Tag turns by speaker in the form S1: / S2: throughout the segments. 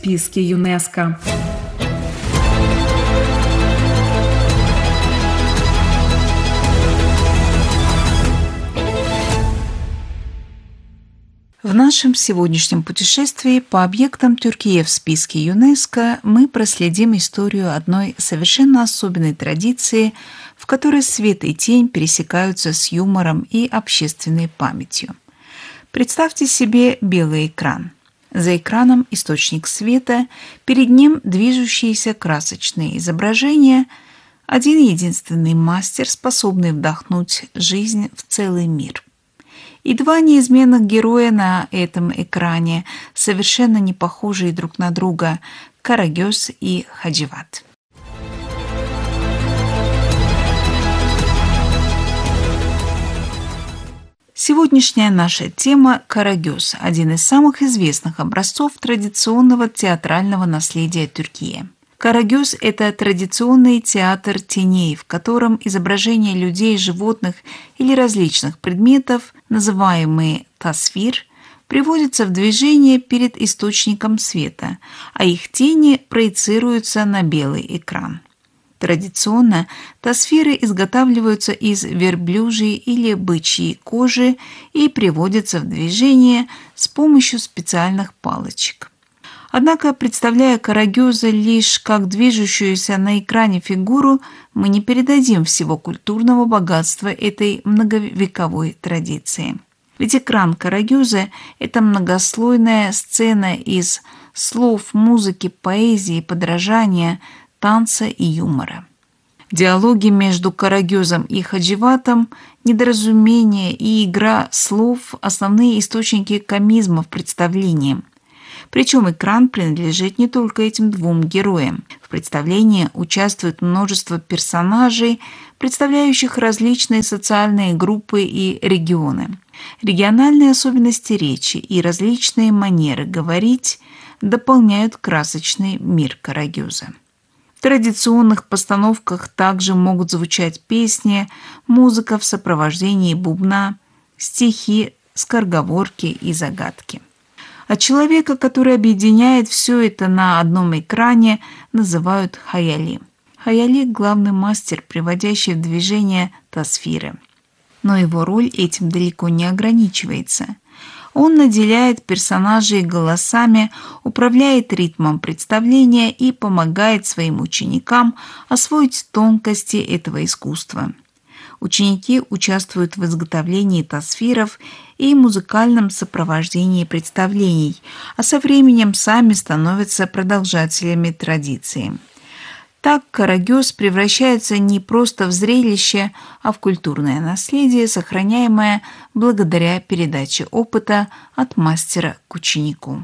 S1: списке ЮНЕСКО.
S2: В нашем сегодняшнем путешествии по объектам Тюркии в списке ЮНЕСКО мы проследим историю одной совершенно особенной традиции, в которой свет и тень пересекаются с юмором и общественной памятью. Представьте себе белый экран. За экраном источник света, перед ним движущиеся красочные изображения, один единственный мастер, способный вдохнуть жизнь в целый мир. И два неизменных героя на этом экране, совершенно не похожие друг на друга – Карагöz и Hacivat. Сегодняшняя наша тема – Карагöz, один из самых известных образцов традиционного театрального наследия Тюркии. Карагöz – это традиционный театр теней, в котором изображения людей, животных или различных предметов, называемые тасвир, приводятся в движение перед источником света, а их тени проецируются на белый экран. Традиционно тасвиры изготавливаются из верблюжьей или бычьей кожи и приводятся в движение с помощью специальных палочек. Однако, представляя Карагöz'а лишь как движущуюся на экране фигуру, мы не передадим всего культурного богатства этой многовековой традиции. Ведь экран Карагöz'а – это многослойная сцена из слов, музыки, поэзии, подражания, танца и юмора. Диалоги между Карагöz'ом и Hacivat'ом, недоразумения и игра слов – основные источники комизма в представлении. Причем экран принадлежит не только этим двум героям. В представлении участвует множество персонажей, представляющих различные социальные группы и регионы. Региональные особенности речи и различные манеры говорить дополняют красочный мир Карагöz'а. В традиционных постановках также могут звучать песни, музыка в сопровождении бубна, стихи, скороговорки и загадки. А человека, который объединяет все это на одном экране, называют хаяли. Хаяли – главный мастер, приводящий в движение тасвиры. Но его роль этим далеко не ограничивается. Он наделяет персонажей голосами, управляет ритмом представления и помогает своим ученикам освоить тонкости этого искусства. Ученики участвуют в изготовлении тасвиров и музыкальном сопровождении представлений, а со временем сами становятся продолжателями традиции. Так Карагöz превращается не просто в зрелище, а в культурное наследие, сохраняемое благодаря передаче опыта от мастера к ученику.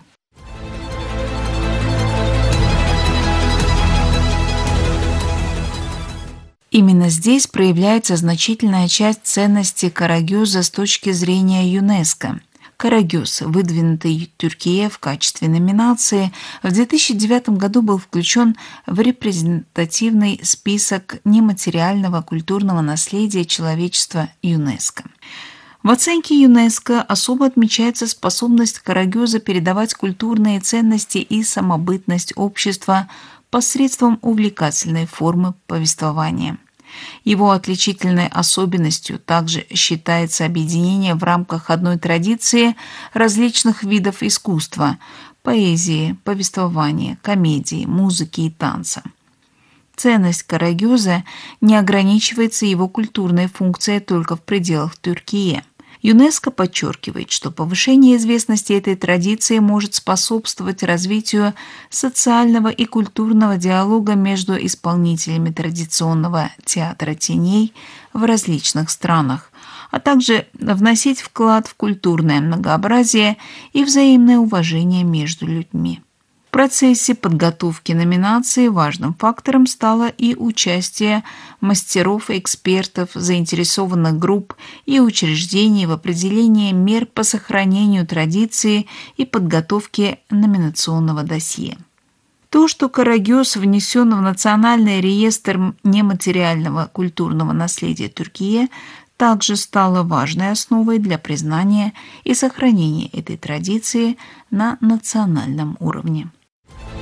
S2: Именно здесь проявляется значительная часть ценности Карагöz'а с точки зрения ЮНЕСКО. Карагöz, выдвинутый Тюркией в качестве номинации, в 2009 году был включен в репрезентативный список нематериального культурного наследия человечества ЮНЕСКО. В оценке ЮНЕСКО особо отмечается способность Карагöз'а передавать культурные ценности и самобытность общества посредством увлекательной формы повествования. Его отличительной особенностью также считается объединение в рамках одной традиции различных видов искусства – поэзии, повествования, комедии, музыки и танца. Ценность Карагöз'а не ограничивается его культурной функцией только в пределах Тюркии. ЮНЕСКО подчеркивает, что повышение известности этой традиции может способствовать развитию социального и культурного диалога между исполнителями традиционного театра теней в различных странах, а также вносить вклад в культурное многообразие и взаимное уважение между людьми. В процессе подготовки номинации важным фактором стало и участие мастеров, экспертов, заинтересованных групп и учреждений в определении мер по сохранению традиции и подготовке номинационного досье. То, что Карагöz внесен в Национальный реестр нематериального культурного наследия Тюркии, также стало важной основой для признания и сохранения этой традиции на национальном уровне.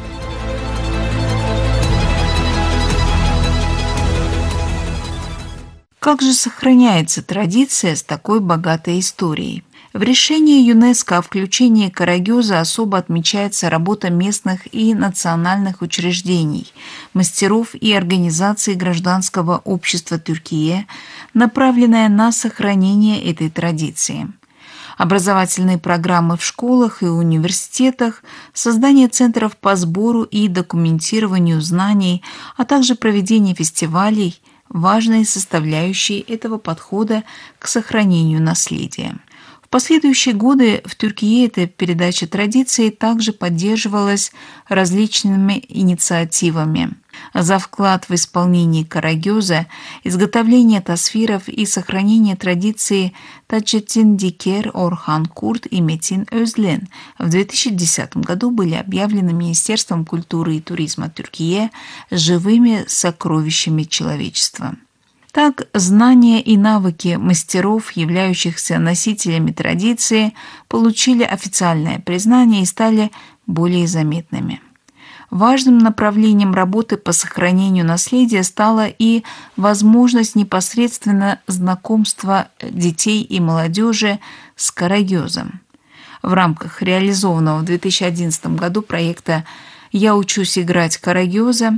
S2: Как же сохраняется традиция с такой богатой историей? В решении ЮНЕСКО о включении Карагёза особо отмечается работа местных и национальных учреждений, мастеров и организаций гражданского общества Тюркии, направленная на сохранение этой традиции. Образовательные программы в школах и университетах, создание центров по сбору и документированию знаний, а также проведение фестивалей – важные составляющие этого подхода к сохранению наследия. В последующие годы в Тюркии эта передача традиций также поддерживалась различными инициативами. За вклад в исполнение Карагёза, изготовление тасвиров и сохранение традиции Таджетдин Дикер, Орхан Курт и Метин Özlen в 2010 году были объявлены Министерством культуры и туризма Тюркии живыми сокровищами человечества. Так, знания и навыки мастеров, являющихся носителями традиции, получили официальное признание и стали более заметными. Важным направлением работы по сохранению наследия стала и возможность непосредственно знакомства детей и молодежи с Карагёзом. В рамках реализованного в 2011 году проекта «Я учусь играть Карагёза»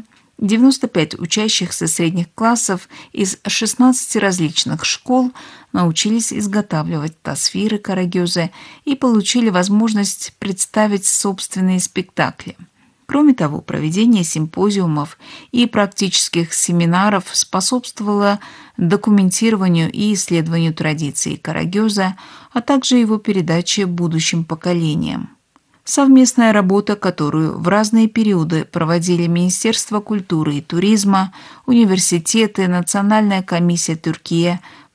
S2: 95 учащихся средних классов из 16 различных школ научились изготавливать тасвиры Карагёза и получили возможность представить собственные спектакли. Кроме того, проведение симпозиумов и практических семинаров способствовало документированию и исследованию традиций Карагёза, а также его передаче будущим поколениям. Совместная работа, которую в разные периоды проводили Министерство культуры и туризма, университеты, Национальная комиссия Тюркии,